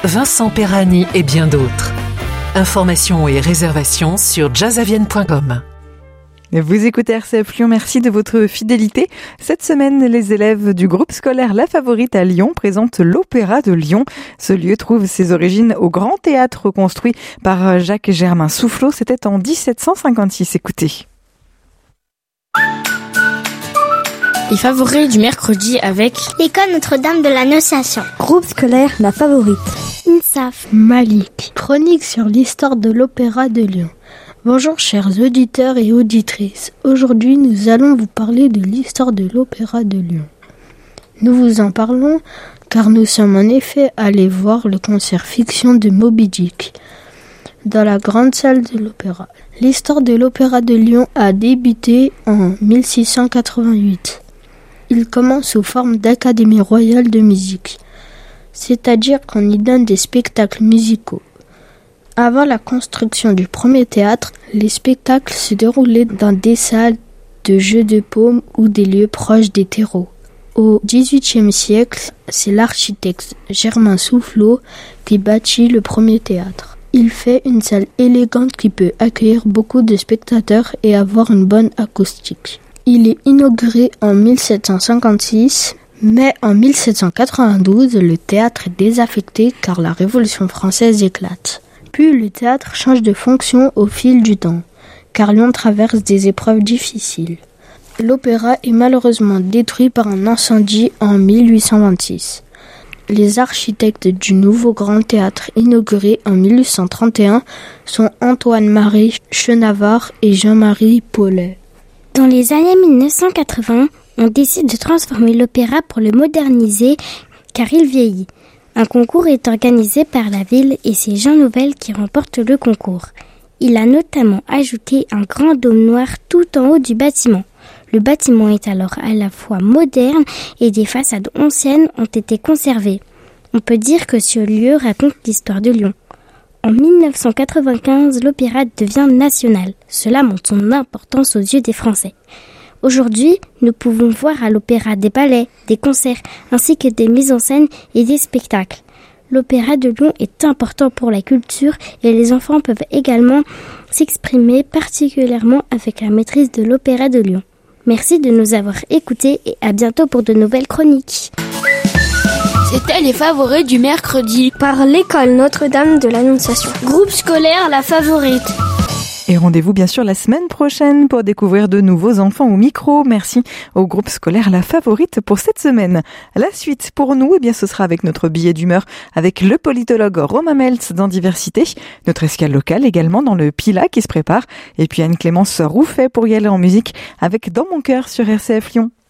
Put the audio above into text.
Vincent Perani et bien d'autres. Informations et réservations sur jazzavienne.com. Vous écoutez RCF Lyon, merci de votre fidélité. Cette semaine, les élèves du groupe scolaire La Favorite à Lyon présentent l'Opéra de Lyon. Ce lieu trouve ses origines au Grand Théâtre construit par Jacques-Germain Soufflot. C'était en 1756. Écoutez. Les favoris du mercredi avec l'école Notre-Dame de l'Annonciation. Groupe scolaire La Favorite. INSAF. Malik. Chronique sur l'histoire de l'Opéra de Lyon. Bonjour chers auditeurs et auditrices. Aujourd'hui, nous allons vous parler de l'histoire de l'Opéra de Lyon. Nous vous en parlons car nous sommes en effet allés voir le concert fiction de Moby Dick dans la grande salle de l'Opéra. L'histoire de l'Opéra de Lyon a débuté en 1688. Il commence sous forme d'académie royale de musique, c'est-à-dire qu'on y donne des spectacles musicaux. Avant la construction du premier théâtre, les spectacles se déroulaient dans des salles de jeux de paume ou des lieux proches des terreaux. Au XVIIIe siècle, c'est l'architecte Germain Soufflot qui bâtit le premier théâtre. Il fait une salle élégante qui peut accueillir beaucoup de spectateurs et avoir une bonne acoustique. Il est inauguré en 1756, mais en 1792, le théâtre est désaffecté car la Révolution française éclate. Puis le théâtre change de fonction au fil du temps, car Lyon traverse des épreuves difficiles. L'opéra est malheureusement détruit par un incendie en 1826. Les architectes du nouveau grand théâtre inauguré en 1831 sont Antoine-Marie Chenavard et Jean-Marie Paulet. Dans les années 1980, on décide de transformer l'opéra pour le moderniser car il vieillit. Un concours est organisé par la ville et c'est Jean Nouvel qui remporte le concours. Il a notamment ajouté un grand dôme noir tout en haut du bâtiment. Le bâtiment est alors à la fois moderne et des façades anciennes ont été conservées. On peut dire que ce lieu raconte l'histoire de Lyon. En 1995, l'opéra devient national. Cela montre son importance aux yeux des Français. Aujourd'hui, nous pouvons voir à l'opéra des ballets, des concerts, ainsi que des mises en scène et des spectacles. L'opéra de Lyon est important pour la culture et les enfants peuvent également s'exprimer particulièrement avec la maîtrise de l'opéra de Lyon. Merci de nous avoir écoutés et à bientôt pour de nouvelles chroniques. C'était les favoris du mercredi Par l'école Notre-Dame de l'Annonciation. Groupe scolaire La Favorite. Et rendez-vous bien sûr la semaine prochaine pour découvrir de nouveaux enfants au micro. Merci au groupe scolaire La Favorite pour cette semaine. La suite pour nous, eh bien, ce sera avec notre billet d'humeur avec le politologue Romain Meltz dans Diversité. Notre escale locale également dans le Pila qui se prépare. Et puis Anne-Clémence Rouffet pour y aller en musique avec Dans mon cœur sur RCF Lyon.